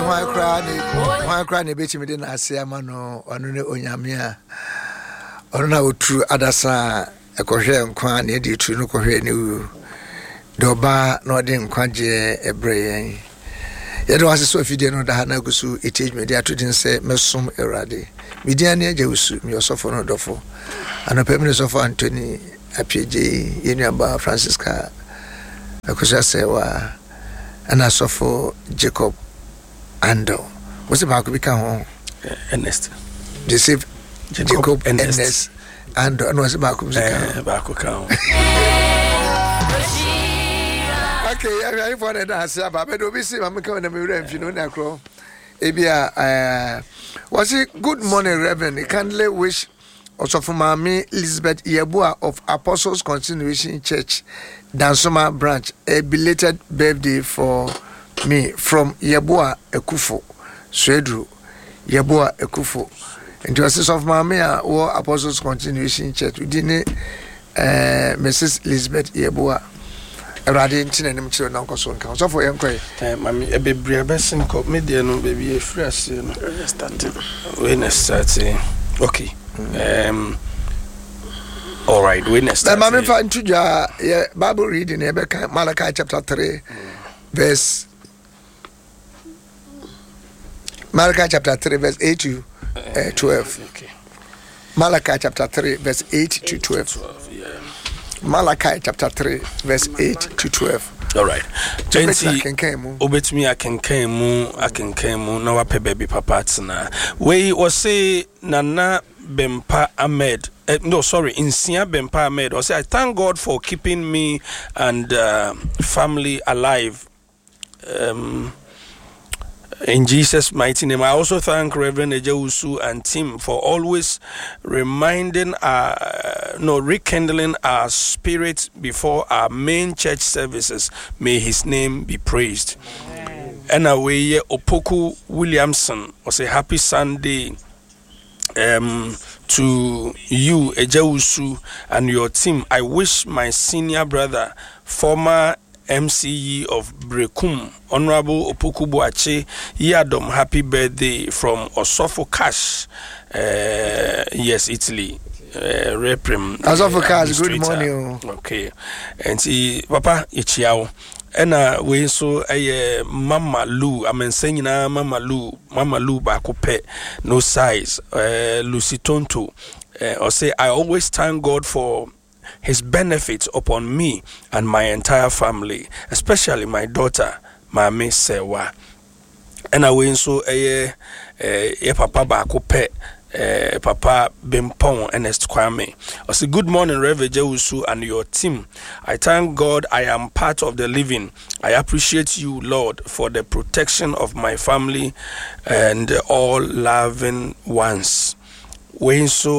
Why cry bit me didn't I say mano or no onyamia or no true adasa a coher and quan edit to no coher new doba no dim quaje a brain. Yet was so if you didn't know that Hanagusu, it is me there to say Messum erade. Midiania Jeusu, me also for no dofo, and a permanent of Anthony, a PJ, Yeniaba, Francisca, a Kusa and I saw for Jacob Ando. What's the back become home? Ernest. Deceive Jacob Ernest Ando, and what's the back back account. Okay, I wanted to say about it. Obviously, I'm coming to me, you know, Necro. Ebia, was it good morning, Reverend? I kindly wish also for Mammy Elizabeth Yabua of Apostles Continuation Church, Dansoma branch, a belated birthday for me from Yabua Ekufo, Swedru, Yabua Ekufo. And to assist of Mammy or Apostles Continuation Church, we didn't Mrs. Elizabeth Yabua. Erade ntina nim chiro na nkoso nka so for yenkoi mami ebebria besin ko media no baby e fresh no starting okay all right we next start mami fa ntuja Bible reading e be kan Malachi chapter 3 verse Malachi chapter 3 verse 8 to 12 okay Malachi chapter 3 verse 8 to 12 Malachi chapter 3 verse 8 to 12. All right. Obetumi akenkenmu na wape baby papa tsena. We say Nana Bempa Ahmed. Insia Bempa Ahmed. I say I thank God for keeping me and family alive. In Jesus' mighty name, I also thank Reverend Ejeusu and Tim for always rekindling our spirit before our main church services. May his name be praised. And away Opoku Williamson was a happy Sunday to you, Ejeusu, and your team. I wish my senior brother, former MCE of Brekum, Honorable Opoku Boache Yadom, happy birthday from Osofo Cash, yes, Italy. Reprim. Osofo Cash, good morning. Okay, and see, Papa Ichiao. And we so Mama Lou, I'm saying Mama Lou Bakope, no size, Lucy Tonto. Or say, I always thank God for his benefits upon me and my entire family, especially my daughter, Mami Sewa. And I went so Papa Bakope, Papa Bimpong Ernest Kwame. I say, good morning, Reverend Ejeusu and your team. I thank God I am part of the living. I appreciate you, Lord, for the protection of my family and all loving ones. When so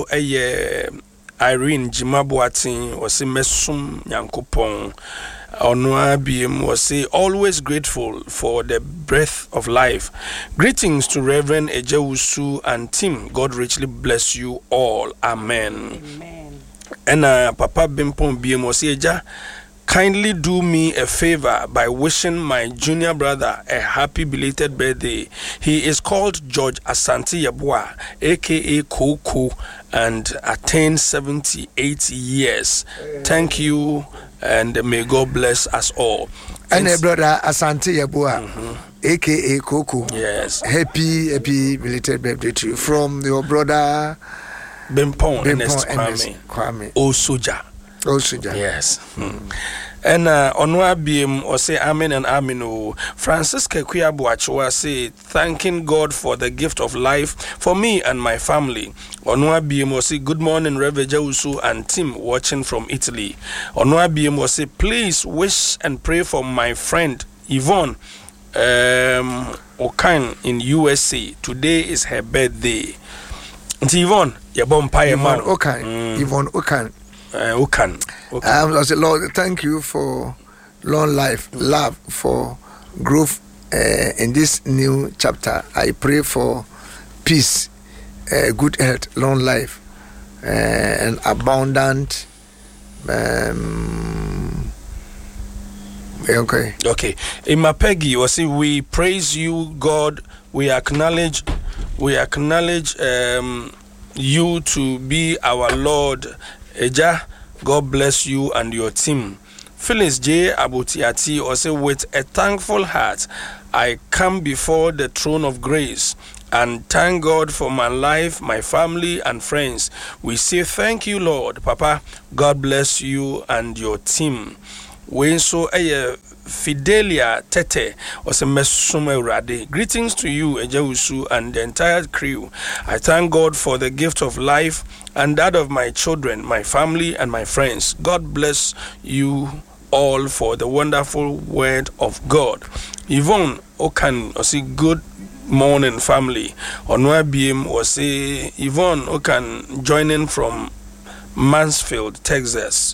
Irene Jimabuatin was a mesum Yankupong. Onwa BM was always grateful for the breath of life. Greetings to Reverend Ejeusu and team. God richly bless you all. Amen. Amen. And Papa Bimpong BM was kindly do me a favor by wishing my junior brother a happy belated birthday. He is called George Asante Yabua, aka Koko, and attained 78 years. Thank you, and may God bless us all. And a brother Asante Yabua, aka Koko. Yes. Happy belated birthday to you from your brother Bimpong Ernest Kwame. O Soja. Yes. And Onwa BM or say amen and amen. Francis Kekuya Boachwa say thanking God for the gift of life for me and my family. Onwa BM or say good morning, Reverend Ejeusu and team watching from Italy. Onwa BM or say please wish and pray for my friend Yvonne Okan in USA. Today is her birthday. Yvonne, Yvonne Okan. Yvonne Okan. Okan. I say, Lord, thank you for long life, love, for growth in this new chapter. I pray for peace, good health, long life, and abundant Okay. Okay. Imapegi was say we praise you, God. We acknowledge you to be our Lord. Eja, God bless you and your team. Phyllis J. Abutiati also with a thankful heart, I come before the throne of grace and thank God for my life, my family, and friends. We say thank you, Lord. Papa, God bless you and your team. We so Fidelia Tete was a mesumurade. Greetings to you, Ejawusu, and the entire crew. I thank God for the gift of life and that of my children, my family, and my friends. God bless you all for the wonderful word of God. Yvonne Okan was a good morning, family. Onwa BM was a Yvonne Okan joining from Mansfield, Texas,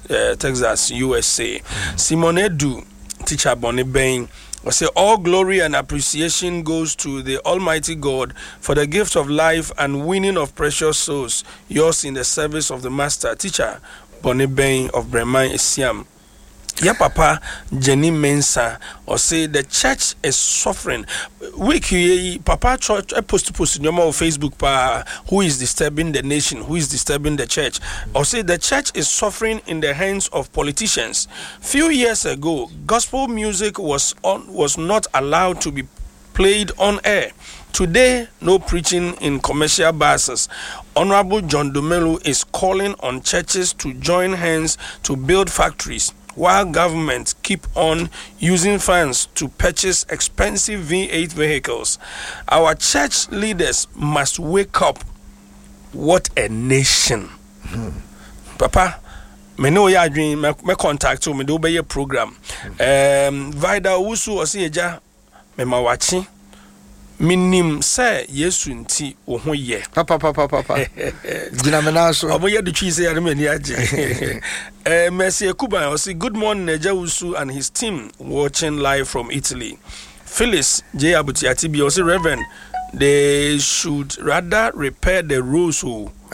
USA. Simone Edu, teacher Bonnie Bain, was say all glory and appreciation goes to the Almighty God for the gift of life and winning of precious souls, yours in the service of the Master. Teacher Bonnie Bain of Bremen Siam. Yeah, Papa Jenny Mensa or say the church is suffering. Wiki Papa Church post in your Facebook pa who is disturbing the nation, who is disturbing the church. Or say the church is suffering in the hands of politicians. Few years ago, gospel music was not allowed to be played on air. Today, no preaching in commercial buses. Honorable John Dumelu is calling on churches to join hands to build factories, while governments keep on using funds to purchase expensive V8 vehicles. Our church leaders must wake up. What a nation. Papa, me know ya dream, me contact you, me do be a program. Vida Usu Osieja, me mawachi. Minim say Yesu nti wo ho ye. Papa. Gina menaso. Omoye de twi say aremani age. Mercy Kuba o say good morning Ejawusu and his team watching live from Italy. Phyllis J. Abutiati bi o say Reverend, they should rather repair the roads.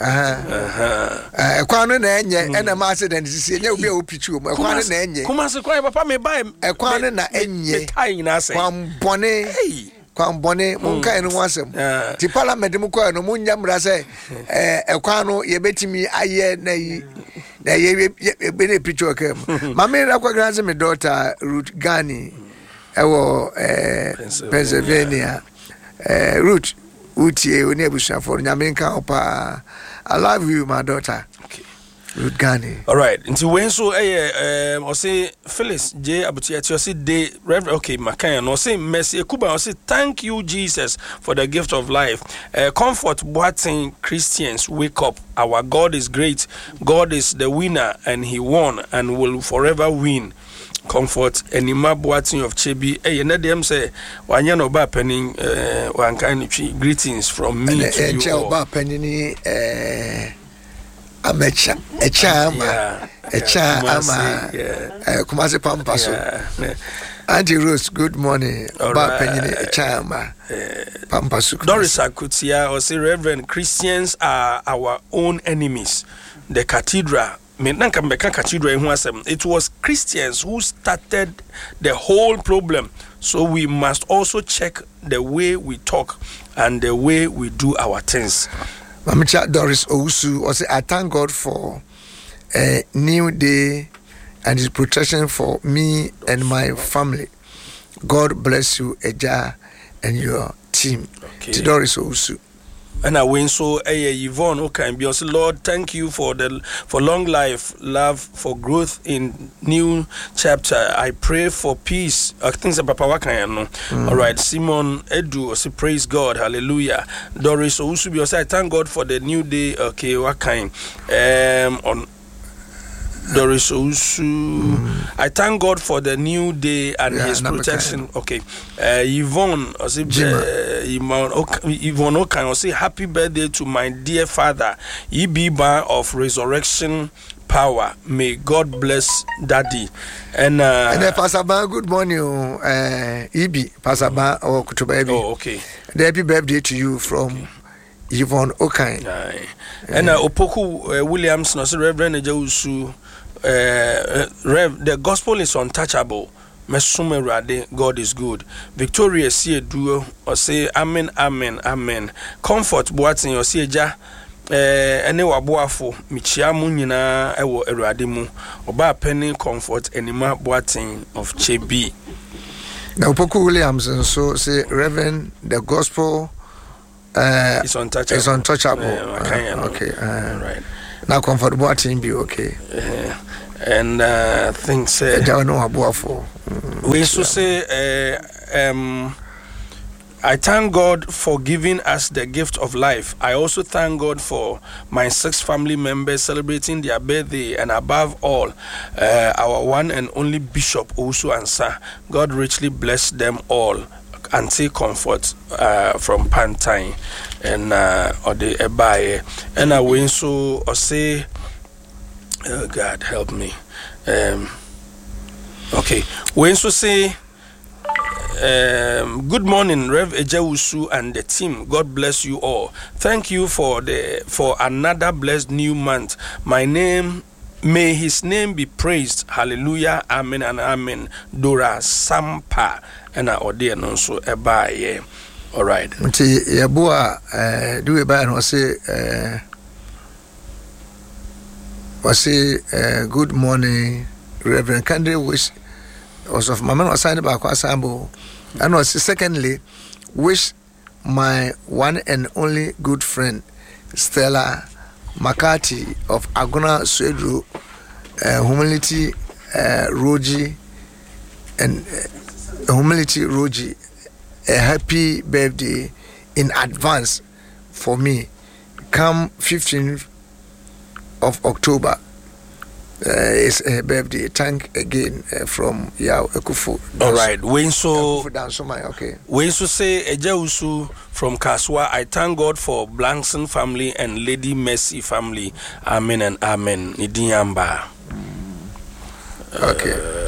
Ekwano na enye ena ma accident sisi enye obi a opichu o ekwano na enye. Kuma se kwai papa me buy ekwano na enye. Tai na say. Kwambone. Kwambone munka enu wasem. Ti parliament mu kwa no munya mra say ekwano ye betimi aye na yi na ye be na pichu okem. Mama ra kwa grandson me daughter Ruth Gani ewo Pennsylvania. Ruth utie oni abusuafo for nyamenka opa. I love you, my daughter. Okay. Ruth Gani. All right. Until when so I say Phyllis J. Abutiati, I say they Reverend okay, Makaya, no say Mercy Kuba, I say thank you, Jesus, for the gift of life. Comfort Boating Christians, wake up. Our God is great. God is the winner, and He won and will forever win. Comfort Enima Boating of Chebi. Hey, and them say wanya no ba penning one kind of greetings from me to you all. Ba penning Amecha Echama Kumasi Pampaso. Auntie Rose, good morning. Ba penning Echama Pampaso. Doris Akutia or say Reverend, Christians are our own enemies. The cathedral. It was Christians who started the whole problem. So we must also check the way we talk and the way we do our things. Mamicha Doris Ousu was I thank God for a new day and His protection for me and my family. God bless you, Eja, and your team. Okay. Doris Ousu. And I win so Yvonne okay be also Lord, thank you for long life, love, for growth in new chapter. I pray for peace. I think the Papa Wakayano. All right, Simon Edu also praise God, hallelujah. Doris Ousu be also I thank God for the new day. Okay, Wakain on Doris Ousu. I thank God for the new day and His protection. Okay. Yvonne Okan will say happy birthday to my dear father, Ibiba of Resurrection Power. May God bless Daddy. And Pastor Ban, good morning, Ibi, Pastor Ban or Kutuba. Oh, okay. The happy birthday to you from Yvonne Okan. And Opoku Williams, no Reverend Ejawusu. The gospel is untouchable. Mesum Erade, God is good. Victoria see duo or say amen, amen, amen. Comfort Boatin or see ja. Ene waboafo michia mu nyina ewo Erade mu. Oba penny comfort enima Boatin of Chebi. Now Poku Williams and so say Reverend the gospel it's untouchable. It's untouchable. Okay. Right. Now comfortable Boatin be okay. And things we so say I thank God for giving us the gift of life. I also thank God for my 6 family members celebrating their birthday, and above all, our one and only Bishop Owusu Ansah. God richly bless them all and take comfort from Pantine and or the Ebaye. And I went so or say, oh God help me. Okay, we also say. Good morning, Rev Ejewusu and the team. God bless you all. Thank you for another blessed new month. May his name be praised. Hallelujah. Amen and amen. Dora Sampa and Ode and also Ebaye. All right. Yabua do Ebaye and say good morning, Reverend. Can they wish also of Mama was signed by Kwasambo? And was secondly, wish my one and only good friend Stella McCarthy of Agona Swedru, Humility Roji and Humility Roji a happy birthday in advance for me. Come 15th of October. It's a birthday. Thank again from Yao Ekufu. All right. When so okay. When so say Ejewusu from Kaswa, I thank God for Blankson family and Lady Mercy family. Amen and amen. Nidiamba. Okay.